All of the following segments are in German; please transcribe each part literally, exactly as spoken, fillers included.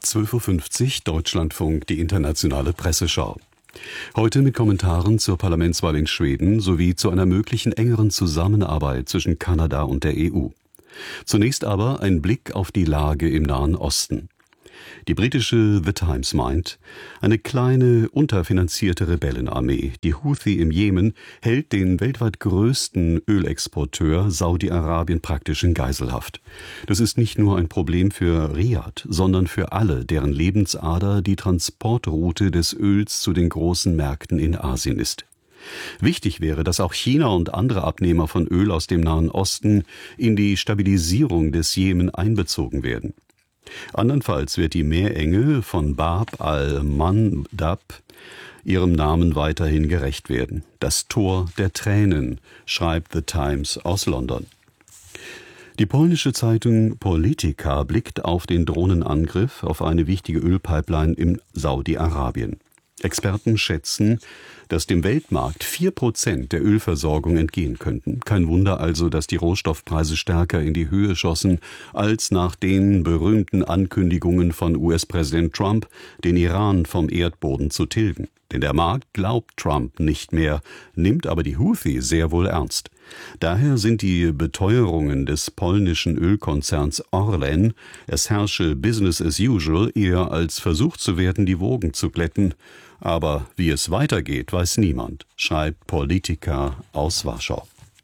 zwölf Uhr fünfzig Deutschlandfunk, die internationale Presseschau. Heute mit Kommentaren zur Parlamentswahl in Schweden sowie zu einer möglichen engeren Zusammenarbeit zwischen Kanada und der E U. Zunächst aber ein Blick auf die Lage im Nahen Osten. Die britische The Times meint, eine kleine, unterfinanzierte Rebellenarmee, die Houthi im Jemen, hält den weltweit größten Ölexporteur Saudi-Arabien praktisch in Geiselhaft. Das ist nicht nur ein Problem für Riad, sondern für alle, deren Lebensader die Transportroute des Öls zu den großen Märkten in Asien ist. Wichtig wäre, dass auch China und andere Abnehmer von Öl aus dem Nahen Osten in die Stabilisierung des Jemen einbezogen werden. Andernfalls wird die Meerenge von Bab al-Mandab ihrem Namen weiterhin gerecht werden. Das Tor der Tränen, schreibt The Times aus London. Die polnische Zeitung Polityka blickt auf den Drohnenangriff auf eine wichtige Ölpipeline in Saudi-Arabien. Experten schätzen, dass dem Weltmarkt vier Prozent der Ölversorgung entgehen könnten. Kein Wunder also, dass die Rohstoffpreise stärker in die Höhe schossen, als nach den berühmten Ankündigungen von U S-Präsident Trump, den Iran vom Erdboden zu tilgen. Denn der Markt glaubt Trump nicht mehr, nimmt aber die Houthi sehr wohl ernst. Daher sind die Beteuerungen des polnischen Ölkonzerns Orlen, es herrsche Business as usual, eher als versucht zu werden, die Wogen zu glätten. Aber wie es weitergeht, weiß niemand, schreibt Polityka aus Warschau.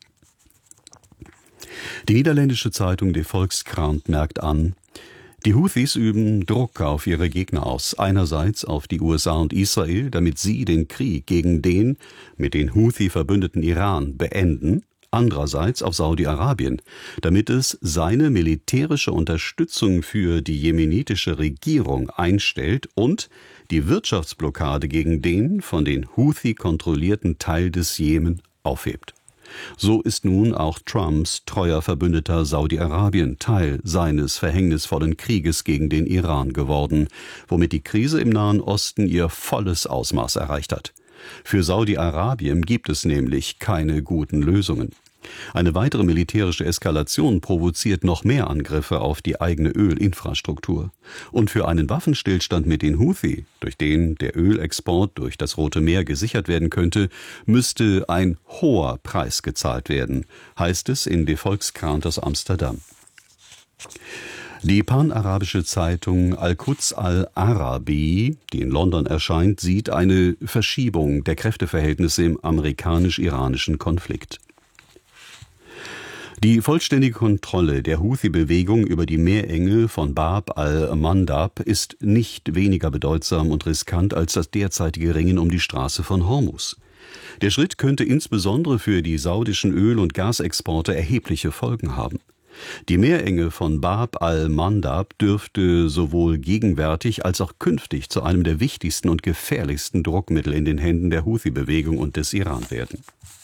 Die niederländische Zeitung De Volkskrant merkt an, die Houthis üben Druck auf ihre Gegner aus, einerseits auf die U S A und Israel, damit sie den Krieg gegen den mit den Houthi verbündeten Iran beenden, andererseits auf Saudi-Arabien, damit es seine militärische Unterstützung für die jemenitische Regierung einstellt und die Wirtschaftsblockade gegen den von den Houthi kontrollierten Teil des Jemen aufhebt. So ist nun auch Trumps treuer Verbündeter Saudi-Arabien Teil seines verhängnisvollen Krieges gegen den Iran geworden, womit die Krise im Nahen Osten ihr volles Ausmaß erreicht hat. Für Saudi-Arabien gibt es nämlich keine guten Lösungen. Eine weitere militärische Eskalation provoziert noch mehr Angriffe auf die eigene Ölinfrastruktur. Und für einen Waffenstillstand mit den Houthi, durch den der Ölexport durch das Rote Meer gesichert werden könnte, müsste ein hoher Preis gezahlt werden, heißt es in De Volkskrant aus Amsterdam. Die panarabische Zeitung Al-Quds Al-Arabi, die in London erscheint, sieht eine Verschiebung der Kräfteverhältnisse im amerikanisch-iranischen Konflikt. Die vollständige Kontrolle der Houthi-Bewegung über die Meerenge von Bab al-Mandab ist nicht weniger bedeutsam und riskant als das derzeitige Ringen um die Straße von Hormuz. Der Schritt könnte insbesondere für die saudischen Öl- und Gasexporte erhebliche Folgen haben. Die Meerenge von Bab al-Mandab dürfte sowohl gegenwärtig als auch künftig zu einem der wichtigsten und gefährlichsten Druckmittel in den Händen der Houthi-Bewegung und des Iran werden.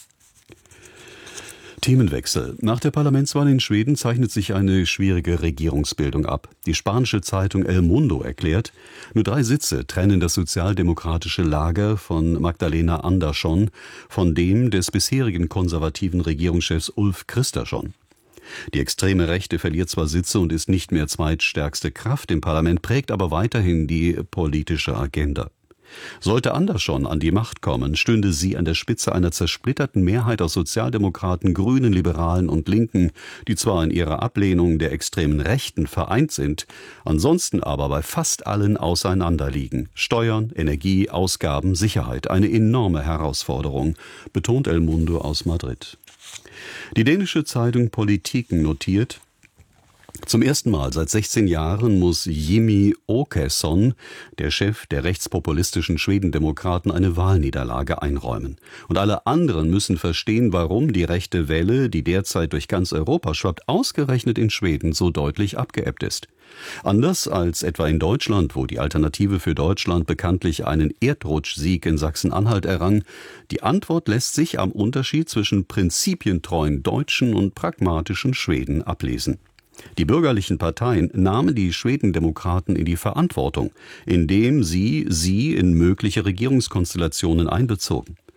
Themenwechsel. Nach der Parlamentswahl in Schweden zeichnet sich eine schwierige Regierungsbildung ab. Die spanische Zeitung El Mundo erklärt, nur drei Sitze trennen das sozialdemokratische Lager von Magdalena Andersson von dem des bisherigen konservativen Regierungschefs Ulf Kristersson. Die extreme Rechte verliert zwar Sitze und ist nicht mehr zweitstärkste Kraft im Parlament, prägt aber weiterhin die politische Agenda. Sollte Andersson an die Macht kommen, stünde sie an der Spitze einer zersplitterten Mehrheit aus Sozialdemokraten, Grünen, Liberalen und Linken, die zwar in ihrer Ablehnung der extremen Rechten vereint sind, ansonsten aber bei fast allen auseinanderliegen. Steuern, Energie, Ausgaben, Sicherheit, eine enorme Herausforderung, betont El Mundo aus Madrid. Die dänische Zeitung Politiken notiert, zum ersten Mal seit sechzehn Jahren muss Jimmie Åkesson, der Chef der rechtspopulistischen Schwedendemokraten, eine Wahlniederlage einräumen. Und alle anderen müssen verstehen, warum die rechte Welle, die derzeit durch ganz Europa schwappt, ausgerechnet in Schweden so deutlich abgeebbt ist. Anders als etwa in Deutschland, wo die Alternative für Deutschland bekanntlich einen Erdrutschsieg in Sachsen-Anhalt errang, die Antwort lässt sich am Unterschied zwischen prinzipientreuen Deutschen und pragmatischen Schweden ablesen. Die bürgerlichen Parteien nahmen die Schwedendemokraten in die Verantwortung, indem sie sie in mögliche Regierungskonstellationen einbezogen.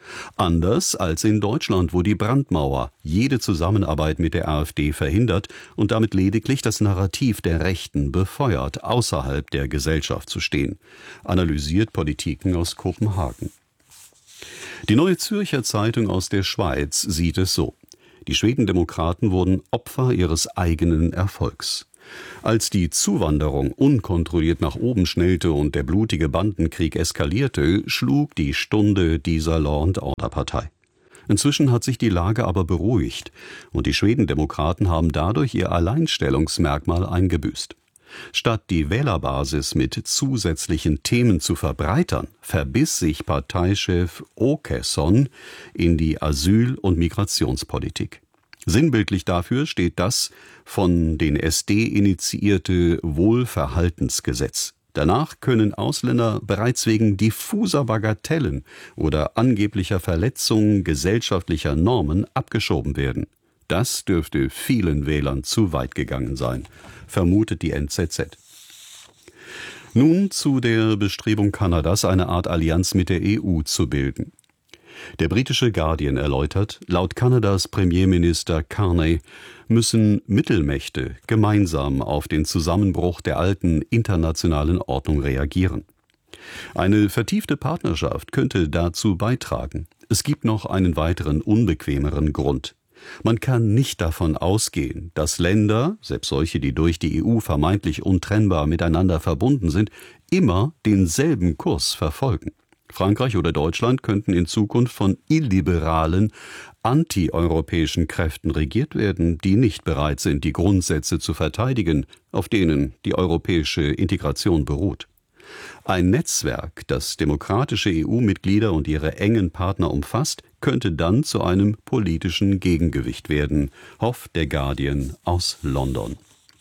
Anders als in Deutschland, wo die Brandmauer jede Zusammenarbeit mit der AfD verhindert und damit lediglich das Narrativ der Rechten befeuert, außerhalb der Gesellschaft zu stehen, analysiert Politiken aus Kopenhagen. Die Neue Zürcher Zeitung aus der Schweiz sieht es so: Die Schwedendemokraten wurden Opfer ihres eigenen Erfolgs. Als die Zuwanderung unkontrolliert nach oben schnellte und der blutige Bandenkrieg eskalierte, schlug die Stunde dieser Law-and-Order-Partei. Inzwischen hat sich die Lage aber beruhigt und die Schwedendemokraten haben dadurch ihr Alleinstellungsmerkmal eingebüßt. Statt die Wählerbasis mit zusätzlichen Themen zu verbreitern, verbiss sich Parteichef Åkesson in die Asyl- und Migrationspolitik. Sinnbildlich dafür steht das von den S D initiierte Wohlverhaltensgesetz. Danach können Ausländer bereits wegen diffuser Bagatellen oder angeblicher Verletzungen gesellschaftlicher Normen abgeschoben werden. Das dürfte vielen Wählern zu weit gegangen sein, vermutet die N Z Z. Nun zu der Bestrebung Kanadas, eine Art Allianz mit der E U zu bilden. Der britische Guardian erläutert, laut Kanadas Premierminister Carney müssen Mittelmächte gemeinsam auf den Zusammenbruch der alten internationalen Ordnung reagieren. Eine vertiefte Partnerschaft könnte dazu beitragen. Es gibt noch einen weiteren unbequemeren Grund. Man kann nicht davon ausgehen, dass Länder, selbst solche, die durch die E U vermeintlich untrennbar miteinander verbunden sind, immer denselben Kurs verfolgen. Frankreich oder Deutschland könnten in Zukunft von illiberalen, antieuropäischen Kräften regiert werden, die nicht bereit sind, die Grundsätze zu verteidigen, auf denen die europäische Integration beruht. Ein Netzwerk, das demokratische E U-Mitglieder und ihre engen Partner umfasst, könnte dann zu einem politischen Gegengewicht werden, hofft der Guardian aus London.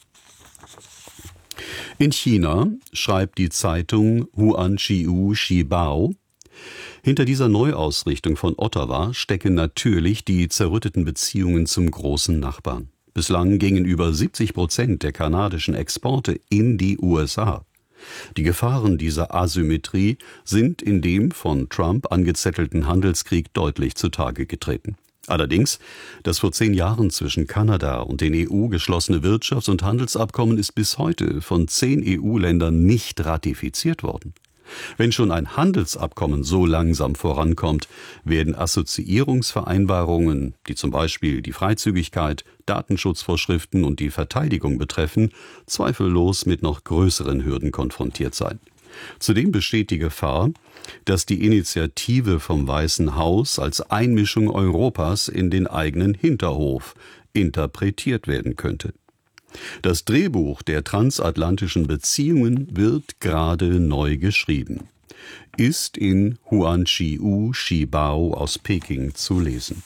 In China schreibt die Zeitung Huanqiu Shibao: Hinter dieser Neuausrichtung von Ottawa stecken natürlich die zerrütteten Beziehungen zum großen Nachbarn. Bislang gingen über siebzig Prozent der kanadischen Exporte in die U S A. Die Gefahren dieser Asymmetrie sind in dem von Trump angezettelten Handelskrieg deutlich zutage getreten. Allerdings, das vor zehn Jahren zwischen Kanada und den E U geschlossene Wirtschafts- und Handelsabkommen ist bis heute von zehn E U-Ländern nicht ratifiziert worden. Wenn schon ein Handelsabkommen so langsam vorankommt, werden Assoziierungsvereinbarungen, die zum Beispiel die Freizügigkeit, Datenschutzvorschriften und die Verteidigung betreffen, zweifellos mit noch größeren Hürden konfrontiert sein. Zudem besteht die Gefahr, dass die Initiative vom Weißen Haus als Einmischung Europas in den eigenen Hinterhof interpretiert werden könnte. Das Drehbuch der transatlantischen Beziehungen wird gerade neu geschrieben. Ist in Huanqiu Shibao aus Peking zu lesen.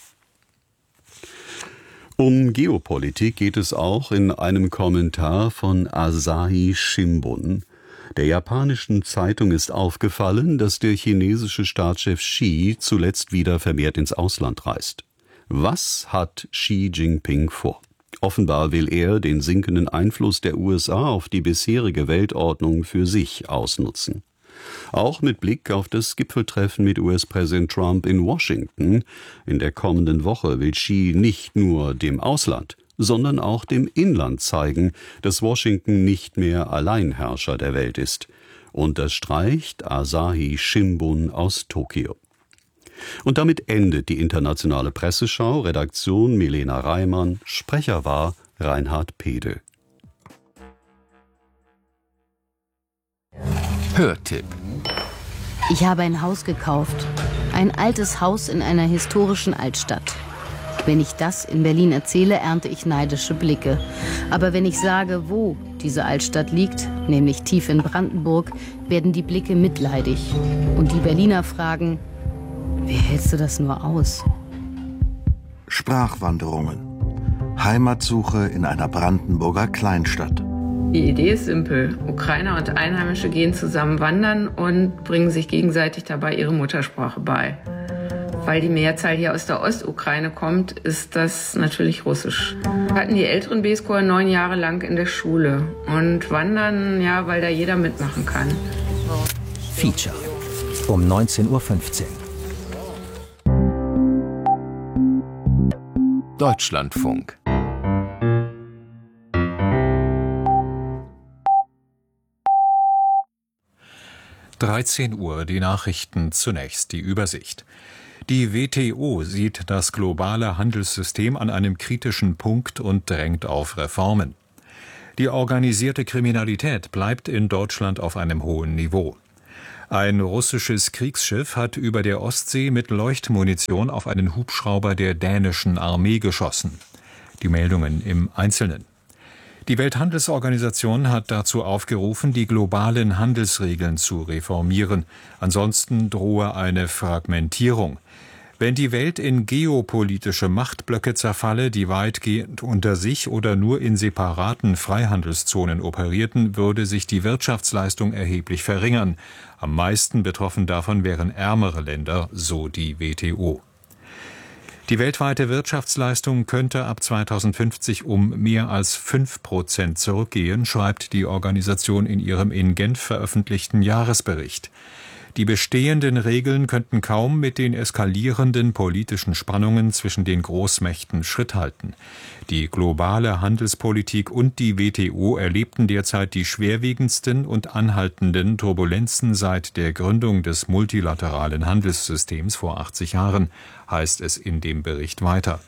Um Geopolitik geht es auch in einem Kommentar von Asahi Shimbun. Der japanischen Zeitung ist aufgefallen, dass der chinesische Staatschef Xi zuletzt wieder vermehrt ins Ausland reist. Was hat Xi Jinping vor? Offenbar will er den sinkenden Einfluss der U S A auf die bisherige Weltordnung für sich ausnutzen. Auch mit Blick auf das Gipfeltreffen mit U S-Präsident Trump in Washington in der kommenden Woche will Xi nicht nur dem Ausland, sondern auch dem Inland zeigen, dass Washington nicht mehr Alleinherrscher der Welt ist, unterstreicht Asahi Shimbun aus Tokio. Und damit endet die internationale Presseschau. Redaktion Milena Reimann, Sprecher war Reinhard Pede. Hörtipp. Ich habe ein Haus gekauft. Ein altes Haus in einer historischen Altstadt. Wenn ich das in Berlin erzähle, ernte ich neidische Blicke. Aber wenn ich sage, wo diese Altstadt liegt, nämlich tief in Brandenburg, werden die Blicke mitleidig. Und die Berliner fragen: Wie hältst du das nur aus? Sprachwanderungen. Heimatsuche in einer Brandenburger Kleinstadt. Die Idee ist simpel. Ukrainer und Einheimische gehen zusammen wandern und bringen sich gegenseitig dabei ihre Muttersprache bei. Weil die Mehrzahl hier aus der Ostukraine kommt, ist das natürlich Russisch. Wir hatten die älteren B-Score neun Jahre lang in der Schule. Und wandern, ja, weil da jeder mitmachen kann. Feature. Um neunzehn Uhr fünfzehn. Deutschlandfunk. dreizehn Uhr, die Nachrichten zunächst, die Übersicht. Die W T O sieht das globale Handelssystem an einem kritischen Punkt und drängt auf Reformen. Die organisierte Kriminalität bleibt in Deutschland auf einem hohen Niveau. Ein russisches Kriegsschiff hat über der Ostsee mit Leuchtmunition auf einen Hubschrauber der dänischen Armee geschossen. Die Meldungen im Einzelnen. Die Welthandelsorganisation hat dazu aufgerufen, die globalen Handelsregeln zu reformieren. Ansonsten drohe eine Fragmentierung. Wenn die Welt in geopolitische Machtblöcke zerfalle, die weitgehend unter sich oder nur in separaten Freihandelszonen operierten, würde sich die Wirtschaftsleistung erheblich verringern. Am meisten betroffen davon wären ärmere Länder, so die W T O. Die weltweite Wirtschaftsleistung könnte ab zweitausendfünfzig um mehr als fünf Prozent zurückgehen, schreibt die Organisation in ihrem in Genf veröffentlichten Jahresbericht. Die bestehenden Regeln könnten kaum mit den eskalierenden politischen Spannungen zwischen den Großmächten Schritt halten. Die globale Handelspolitik und die W T O erlebten derzeit die schwerwiegendsten und anhaltenden Turbulenzen seit der Gründung des multilateralen Handelssystems vor achtzig Jahren, heißt es in dem Bericht weiter.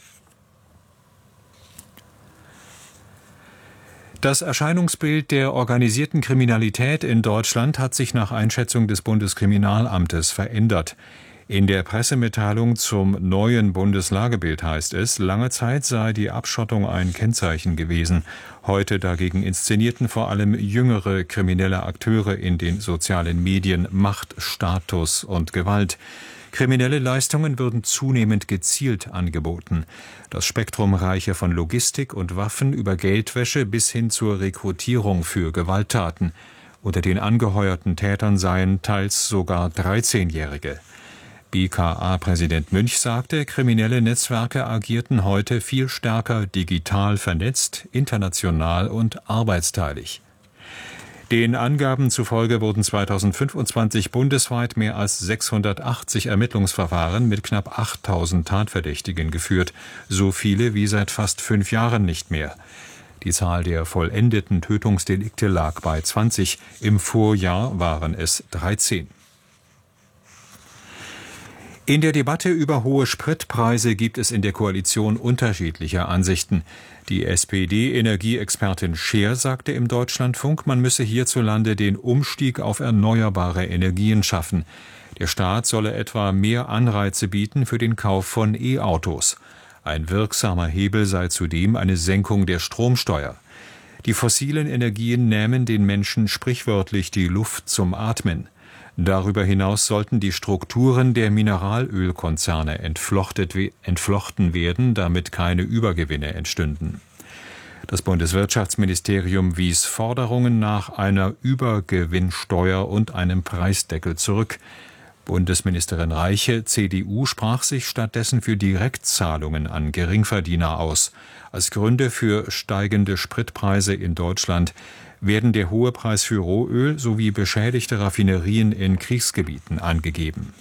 Das Erscheinungsbild der organisierten Kriminalität in Deutschland hat sich nach Einschätzung des Bundeskriminalamtes verändert. In der Pressemitteilung zum neuen Bundeslagebild heißt es, lange Zeit sei die Abschottung ein Kennzeichen gewesen. Heute dagegen inszenierten vor allem jüngere kriminelle Akteure in den sozialen Medien Macht, Status und Gewalt. Kriminelle Leistungen würden zunehmend gezielt angeboten. Das Spektrum reiche von Logistik und Waffen über Geldwäsche bis hin zur Rekrutierung für Gewalttaten. Unter den angeheuerten Tätern seien teils sogar dreizehnjährige. B K A-Präsident Münch sagte, kriminelle Netzwerke agierten heute viel stärker digital vernetzt, international und arbeitsteilig. Den Angaben zufolge wurden zweitausendfünfundzwanzig bundesweit mehr als sechshundertachtzig Ermittlungsverfahren mit knapp achttausend Tatverdächtigen geführt, so viele wie seit fast fünf Jahren nicht mehr. Die Zahl der vollendeten Tötungsdelikte lag bei zwanzig, im Vorjahr waren es dreizehn. In der Debatte über hohe Spritpreise gibt es in der Koalition unterschiedliche Ansichten. Die S P D-Energieexpertin Scheer sagte im Deutschlandfunk, man müsse hierzulande den Umstieg auf erneuerbare Energien schaffen. Der Staat solle etwa mehr Anreize bieten für den Kauf von E-Autos. Ein wirksamer Hebel sei zudem eine Senkung der Stromsteuer. Die fossilen Energien nähmen den Menschen sprichwörtlich die Luft zum Atmen. Darüber hinaus sollten die Strukturen der Mineralölkonzerne entflochten werden, damit keine Übergewinne entstünden. Das Bundeswirtschaftsministerium wies Forderungen nach einer Übergewinnsteuer und einem Preisdeckel zurück. Bundesministerin Reiche, C D U, sprach sich stattdessen für Direktzahlungen an Geringverdiener aus. Als Gründe für steigende Spritpreise in Deutschland werden der hohe Preis für Rohöl sowie beschädigte Raffinerien in Kriegsgebieten angegeben.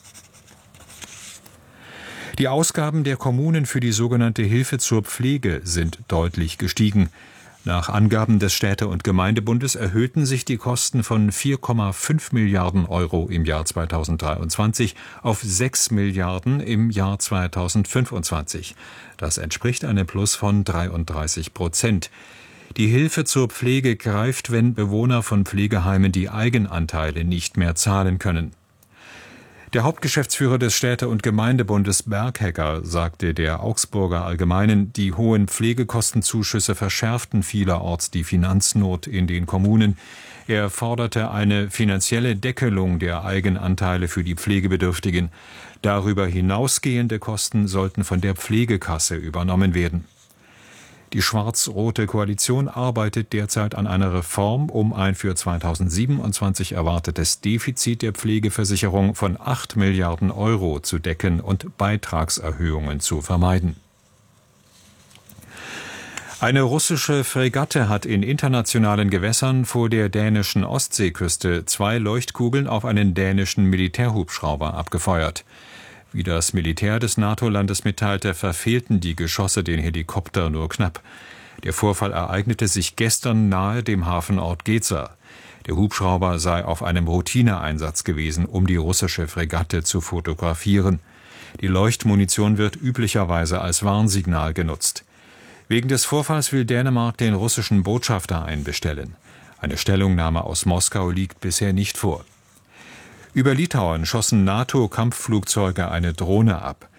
Die Ausgaben der Kommunen für die sogenannte Hilfe zur Pflege sind deutlich gestiegen. Nach Angaben des Städte- und Gemeindebundes erhöhten sich die Kosten von vier Komma fünf Milliarden Euro im Jahr zweitausenddreiundzwanzig auf sechs Milliarden im Jahr zweitausendfünfundzwanzig. Das entspricht einem Plus von dreiunddreißig Prozent. Die Hilfe zur Pflege greift, wenn Bewohner von Pflegeheimen die Eigenanteile nicht mehr zahlen können. Der Hauptgeschäftsführer des Städte- und Gemeindebundes Berghegger sagte der Augsburger Allgemeinen, die hohen Pflegekostenzuschüsse verschärften vielerorts die Finanznot in den Kommunen. Er forderte eine finanzielle Deckelung der Eigenanteile für die Pflegebedürftigen. Darüber hinausgehende Kosten sollten von der Pflegekasse übernommen werden. Die schwarz-rote Koalition arbeitet derzeit an einer Reform, um ein für zweitausendsiebenundzwanzig erwartetes Defizit der Pflegeversicherung von acht Milliarden Euro zu decken und Beitragserhöhungen zu vermeiden. Eine russische Fregatte hat in internationalen Gewässern vor der dänischen Ostseeküste zwei Leuchtkugeln auf einen dänischen Militärhubschrauber abgefeuert. Wie das Militär des NATO-Landes mitteilte, verfehlten die Geschosse den Helikopter nur knapp. Der Vorfall ereignete sich gestern nahe dem Hafenort Geza. Der Hubschrauber sei auf einem Routineeinsatz gewesen, um die russische Fregatte zu fotografieren. Die Leuchtmunition wird üblicherweise als Warnsignal genutzt. Wegen des Vorfalls will Dänemark den russischen Botschafter einbestellen. Eine Stellungnahme aus Moskau liegt bisher nicht vor. Über Litauen schossen NATO-Kampfflugzeuge eine Drohne ab.